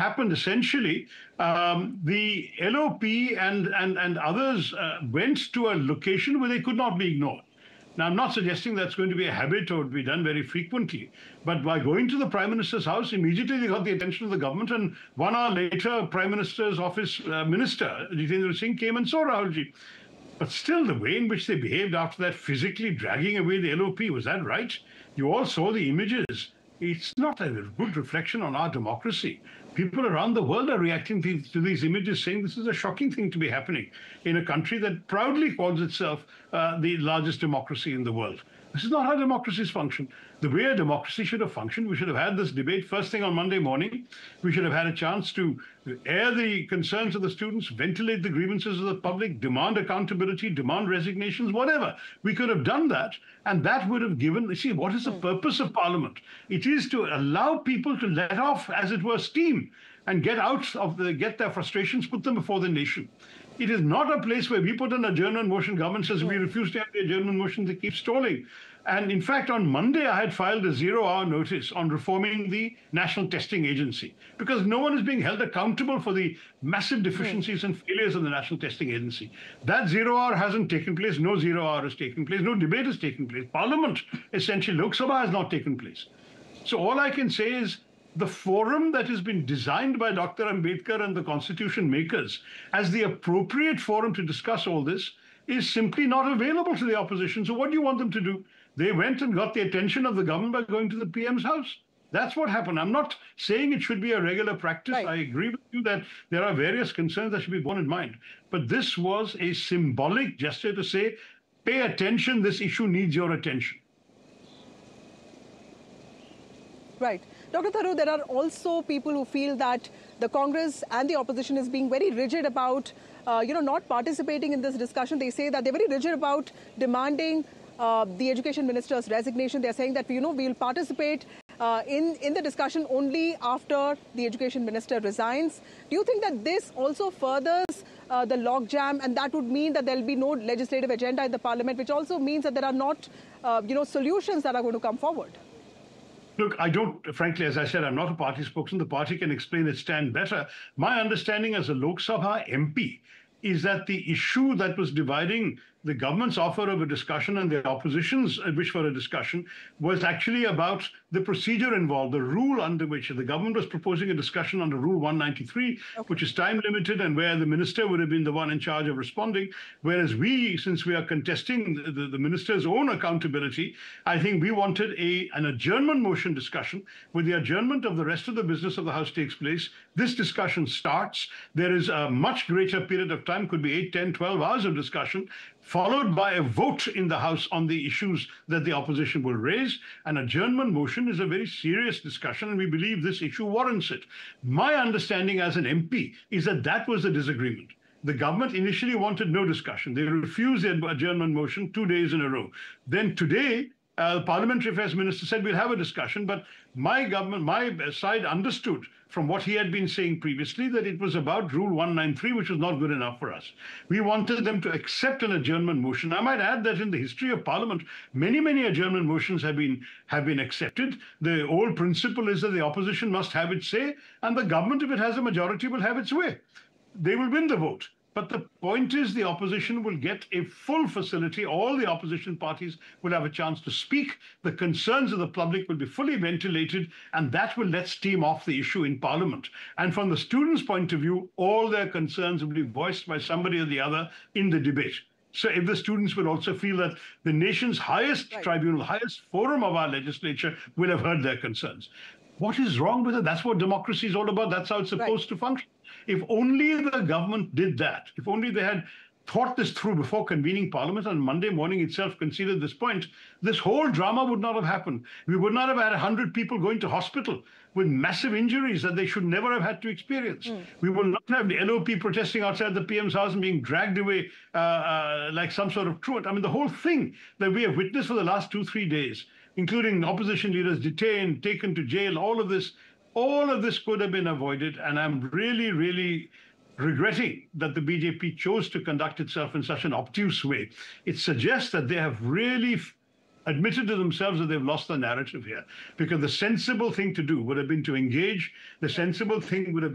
happened essentially, the LOP and others went to a location where they could not be ignored. Now, I'm not suggesting that's going to be a habit or to be done very frequently, but by going to the Prime Minister's house, immediately they got the attention of the government, and 1 hour later, Prime Minister's office minister, Jitendra Singh, came and saw Rahulji. But still, the way in which they behaved after that, physically dragging away the LOP, was that right? You all saw the images. It's not a good reflection on our democracy. People around the world are reacting to these images, saying this is a shocking thing to be happening in a country that proudly calls itself the largest democracy in the world. This is not how democracies function. The way a democracy should have functioned, we should have had this debate first thing on Monday morning. We should have had a chance to air the concerns of the students, ventilate the grievances of the public, demand accountability, demand resignations, whatever. We could have done that, and that would have given, you see, what is the purpose of Parliament? It is to allow people to let off, as it were, steam and get their frustrations, put them before the nation. It is not a place where we put an adjournment motion. Government says we refuse to have the adjournment motion. They keep stalling. And in fact, on Monday, I had filed a 0-hour notice on reforming the National Testing Agency because no one is being held accountable for the massive deficiencies and failures of the National Testing Agency. That 0-hour hasn't taken place. No 0-hour has taken place. No debate has taken place. Parliament, essentially, Lok Sabha has not taken place. So all I can say is, the forum that has been designed by Dr. Ambedkar and the constitution makers as the appropriate forum to discuss all this is simply not available to the opposition. So what do you want them to do? They went and got the attention of the government by going to the PM's house. That's what happened. I'm not saying it should be a regular practice. Right. I agree with you that there are various concerns that should be borne in mind. But this was a symbolic gesture to say, pay attention, this issue needs your attention. Right. Dr. Tharoor, there are also people who feel that the Congress and the opposition is being very rigid about, not participating in this discussion. They say that they're very rigid about demanding the education minister's resignation. They're saying that, we'll participate in the discussion only after the education minister resigns. Do you think that this also furthers the logjam, and that would mean that there'll be no legislative agenda in the parliament, which also means that there are not, solutions that are going to come forward? Look, I don't, frankly, as I said, I'm not a party spokesman. The party can explain its stand better. My understanding as a Lok Sabha MP is that the issue that was dividing the government's offer of a discussion and the opposition's wish for a discussion was actually about the procedure involved, the rule under which the government was proposing a discussion under Rule 193, which is time limited and where the minister would have been the one in charge of responding. Whereas we, since we are contesting the minister's own accountability, I think we wanted an adjournment motion discussion. With the adjournment of the rest of the business of the House takes place, this discussion starts. There is a much greater period of time, could be 8, 10, 12 hours of discussion, followed by a vote in the House on the issues that the opposition will raise. An adjournment motion is a very serious discussion, and we believe this issue warrants it. My understanding as an MP is that that was the disagreement. The government initially wanted no discussion. They refused the adjournment motion 2 days in a row. Then today, the Parliamentary Affairs Minister said we'll have a discussion, but my side understood from what he had been saying previously that it was about Rule 193, which was not good enough for us. We wanted them to accept an adjournment motion. I might add that in the history of Parliament, many adjournment motions have been accepted. The old principle is that the opposition must have its say, and the government, if it has a majority, will have its way. They will win the vote. But the point is the opposition will get a full facility. All the opposition parties will have a chance to speak. The concerns of the public will be fully ventilated, and that will let steam off the issue in Parliament. And from the students' point of view, all their concerns will be voiced by somebody or the other in the debate. So if the students will also feel that the nation's highest tribunal, highest forum of our legislature will have heard their concerns. What is wrong with it? That's what democracy is all about. That's how it's supposed to function. If only the government did that, if only they had thought this through before convening Parliament on Monday morning itself, considered this point, this whole drama would not have happened. We would not have had 100 people going to hospital with massive injuries that they should never have had to experience. We will not have the LOP protesting outside the PM's house and being dragged away like some sort of truant. I mean, the whole thing that we have witnessed for the last 2-3 days, including opposition leaders detained, taken to jail, all of this could have been avoided. And I'm really regretting that the BJP chose to conduct itself in such an obtuse way. It suggests that they have really admitted to themselves that they've lost the narrative here, because the sensible thing to do would have been to engage. The sensible thing would have